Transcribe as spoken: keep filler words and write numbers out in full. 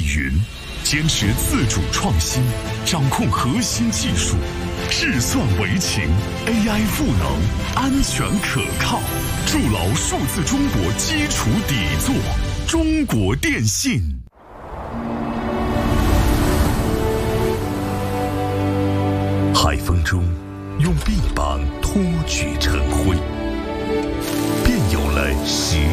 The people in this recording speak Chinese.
云，坚持自主创新，掌控核心技术，智算为情 ，A I 赋能，安全可靠，筑牢数字中国基础底座。中国电信。海风中，用臂膀托举晨晖，便有了时